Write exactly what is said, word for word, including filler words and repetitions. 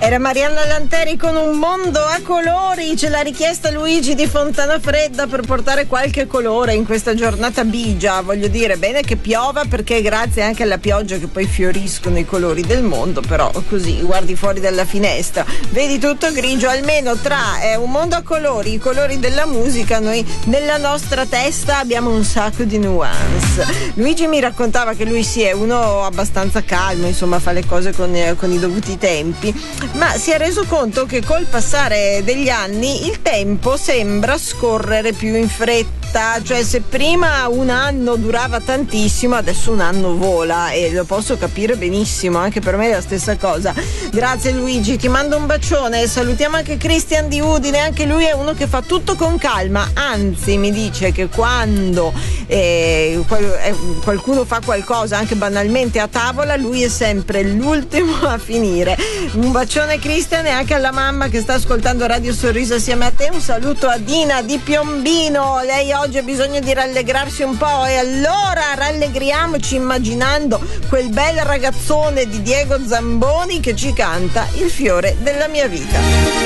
Era Marianna Lanteri con Un mondo a colori, ce l'ha richiesta Luigi di Fontanafredda per portare qualche colore in questa giornata bigia. Voglio dire, bene che piova, perché grazie anche alla pioggia che poi fioriscono i colori del mondo, però così guardi fuori dalla finestra, vedi tutto grigio. Almeno tra eh, Un mondo a colori, i colori della musica, noi nella nostra testa abbiamo un sacco di nuance. Luigi mi raccontava che lui sì, è uno abbastanza calmo, insomma fa le cose con, eh, con i dovuti tempi, ma si è reso conto che col passare degli anni il tempo sembra scorrere più in fretta. Cioè, se prima un anno durava tantissimo, adesso un anno vola, e lo posso capire benissimo, anche per me è la stessa cosa. Grazie Luigi, ti mando un bacione. Salutiamo anche Christian di Udine, anche lui è uno che fa tutto con calma, anzi mi dice che quando eh, qualcuno fa qualcosa anche banalmente a tavola, lui è sempre l'ultimo a finire. Un bacione Christian, e anche alla mamma che sta ascoltando Radio Sorriso assieme a te. Un saluto a Dina di Piombino, lei oggi ha bisogno di rallegrarsi un po', e allora rallegriamoci immaginando quel bel ragazzone di Diego Zamboni che ci canta Il fiore della mia vita.